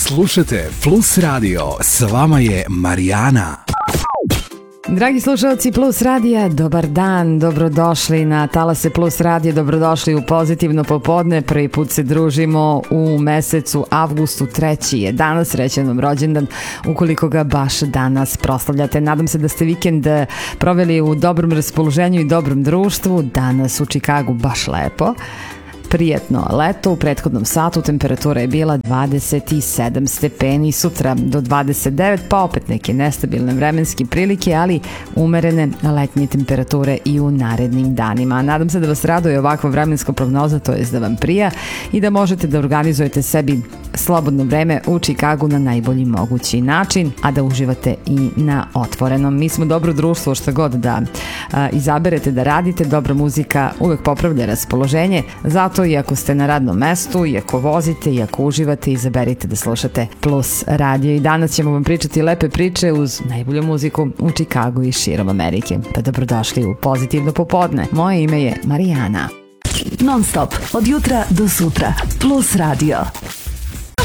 Slušajte Plus Radio, s vama je Marijana. Dragi slušalci Plus Radija, dobar dan, dobrodošli na Talase Plus Radija, dobrodošli u Pozitivno popodne. Prvi put se družimo u mesecu avgustu, 3. je danas, srećan vam rođendan ukoliko ga baš danas proslavljate. Nadam se da ste vikend proveli u dobrom raspoloženju i dobrom društvu. Danas u Čikagu baš lepo. Prijetno leto, u prethodnom satu temperatura je bila 27 stepeni, sutra do 29, pa opet neke nestabilne vremenske prilike, ali umerene letnje temperature i u narednim danima. Nadam se da vas raduje ovakva vremenska prognoza, to jest da vam prija i da možete da organizujete sebi slobodno vreme u Čikagu na najbolji mogući način, a da uživate i na otvorenom. Mi smo dobro društvo, šta god da izaberete da radite, dobra muzika uvek popravlja raspoloženje, zato i ako ste na radnom mestu, i ako vozite, i ako uživate, izaberite da slušate Plus Radio. I danas ćemo vam pričati lepe priče uz najbolju muziku u Čikagu i širom Amerike. Pa dobrodošli u Pozitivno popodne. Moje ime je Marijana. Non stop, od jutra do sutra. Plus Radio.